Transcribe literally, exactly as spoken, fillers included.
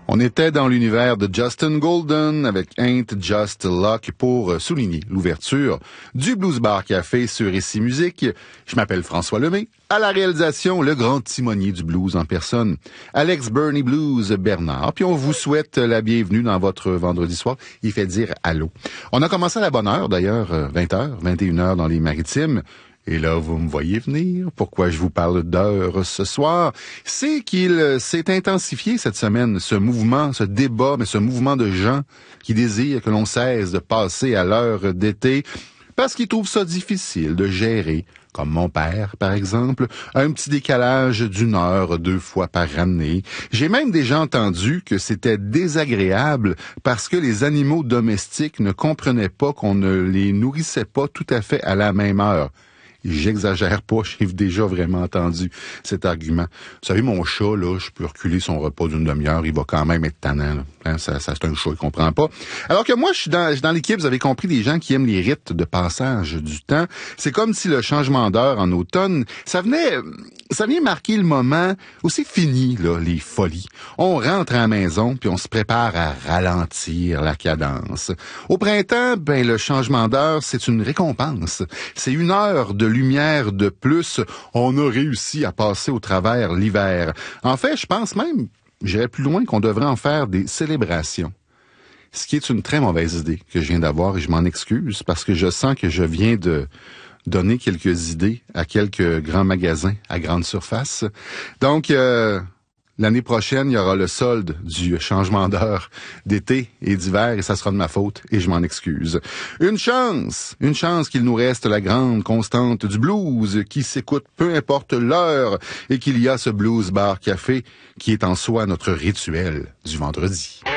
On était dans l'univers de Justin Golden avec Ain't Just Luck pour souligner l'ouverture du Blues Bar Café sur Ici Musique. Je m'appelle François Lemay. À la réalisation, le grand timonier du blues en personne, Alex Bernie Blues Bernard. Puis on vous souhaite la bienvenue dans votre vendredi soir. Il fait dire allô. On a commencé à la bonne heure d'ailleurs, vingt heures, vingt et une heures dans les Maritimes. Et là, vous me voyez venir. Pourquoi je vous parle d'heures ce soir? C'est qu'il s'est intensifié cette semaine, ce mouvement, ce débat, mais ce mouvement de gens qui désirent que l'on cesse de passer à l'heure d'été parce qu'ils trouvent ça difficile de gérer, comme mon père, par exemple, un petit décalage d'une heure, deux fois par année. J'ai même déjà entendu que c'était désagréable parce que les animaux domestiques ne comprenaient pas qu'on ne les nourrissait pas tout à fait à la même heure. J'exagère pas, j'ai déjà vraiment entendu cet argument. Vous savez, mon chat, là, je peux reculer son repas d'une demi-heure, il va quand même être tannant, là. Hein, ça, ça c'est un chat, il comprend pas. Alors que moi, je suis dans, je suis dans l'équipe, vous avez compris, des gens qui aiment les rites de passage du temps. C'est comme si le changement d'heure en automne, ça venait, ça vient marquer le moment où c'est fini, là, les folies. On rentre à la maison, puis on se prépare à ralentir la cadence. Au printemps, ben, le changement d'heure, c'est une récompense. C'est une heure de lumière de plus. On a réussi à passer au travers l'hiver. En fait, je pense même, j'irais plus loin, qu'on devrait en faire des célébrations. Ce qui est une très mauvaise idée que je viens d'avoir et je m'en excuse parce que je sens que je viens de donner quelques idées à quelques grands magasins à grande surface. Donc, euh, l'année prochaine, il y aura le solde du changement d'heure d'été et d'hiver et ça sera de ma faute et je m'en excuse. Une chance, une chance qu'il nous reste la grande constante du blues qui s'écoute peu importe l'heure et qu'il y a ce Blues Bar Café qui est en soi notre rituel du vendredi.